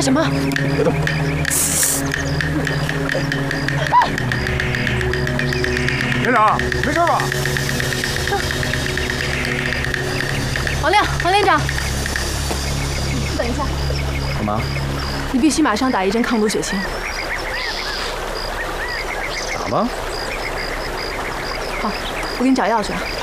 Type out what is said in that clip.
干什么？ 别动！连长，没事吧？ 王连长，你等一下。 干嘛？ 你必须马上打一针抗毒血清。 打吗？ 好，我给你找药去。